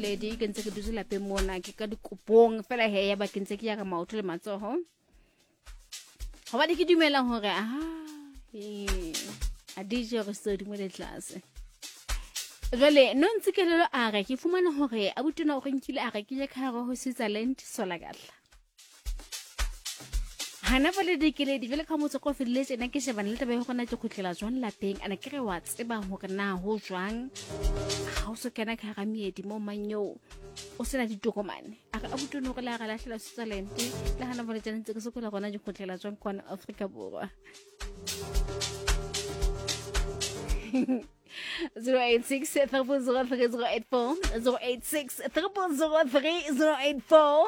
lady ke ntse ke dutse lapeng mona ke ka dikopong fela he ya ba ke ntse ke ya ka maotho le matsoho ha ba di ke dumela hore a DJ re se di mo le tlase jwale no ntse ke lelo a re ke fumana hore a butona o nkile a re ke le ka go Switzerland sola gatla hana vale dikeledi vele ka motse go fedile tsena ke shebana le tabe go na ke khutlela jwang lapeng ana ke re wa tseba hore na ho jwang ha o so kana ka ga miedi mo manyo o sena ditokomane a ka butona go la ga lahlela Switzerland le hana vale tsena ntse ke sokola gona di khutlela jwang kwa Afrika borwa 086 3003084 086 3003084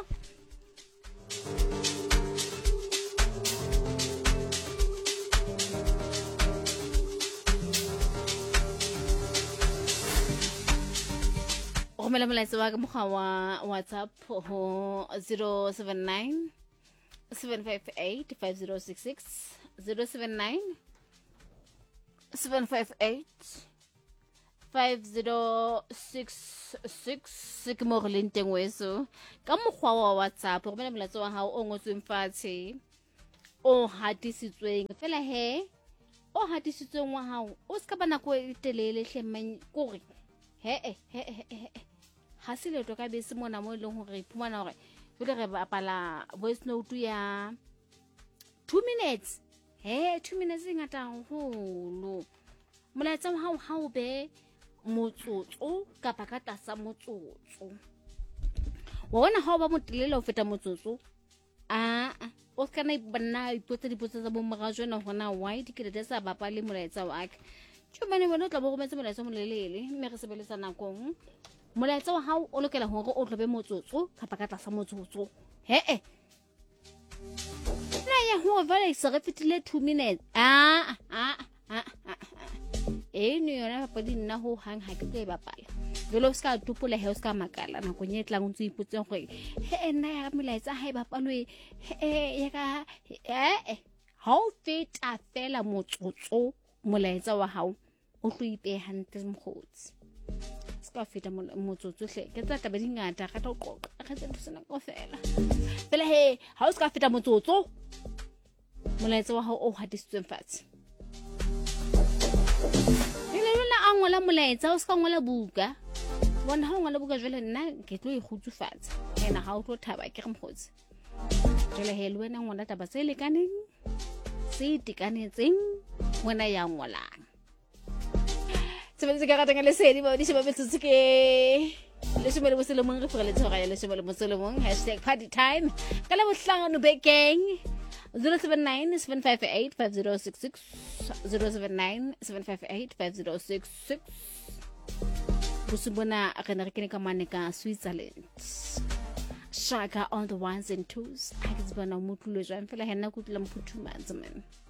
Romela molaetsa wa ka mogwa wa WhatsApp ho 079 758 5066 079 758 5066 ke mo re leng teng weso ka mogwa wa WhatsApp romela molaetsa wa hao o ngotsweng fatshe o hatisitsweng fela he o hatisitsweng wa hao o ska bana go telele hlemmeng kore he ha se le to ka be se mona mo leng hore iphumana hore jole re bapala voice note ya 2 minutes 2 minutes ngata holo molaetsa wa hao ha o be motsotso kapa ka tlasa motsotso wa bona ha o ba motelele o feta motsotso o ska na bana ipotsa dipotsa tsa bo mmaga jona hona why dikeledi sa bapale molaetsa wa ka tshobane bona tla bo go metse molaetsa molelele mme re sebeletsa nakong molaetsa wa hao o lokela hore o tlobe motsotso kapa ka tlasa motsotso na ya ho vale se re fitile 2 minutes ni yona pa di nna ho hang ha ke ke bapala jolo ska tupola he o ska makala na go nyetla go ntse ipotse gore nna ya molaetsa ha e bapalwe ya ka ha o feta fela motsotso molaetsa wa hao o tlo ipeha ntle mokgotsi ska feta motsotso hle ke tsa taba dingata ga tla o qoqa ga tse tsena go fela he ha o ska feta motsotso molaetsa wa hao o hatisitsweng fatshe le angola molaetsa o ska ngola buka bona ha ngola buka jwale nna ke tlo ikgutsufatsa ena ha o tlo thaba ke re mokgotsi jwale he le wena ngola taba se lekaneng se tikanetseng wena ya ngolang sebetsa ka ratanga le sedi ba di sheba betsutse ke le shebele bo selemong re fere le tshwara ya le shebele mo selemong #party time ka le bohlangano bekeng 079 758 5066 079 758 5066 busubona akana re kene ka mane ka Switzerland Shaka on the ones and twos akizibana mutlu le jwa fela hena kutla mphuthumanza man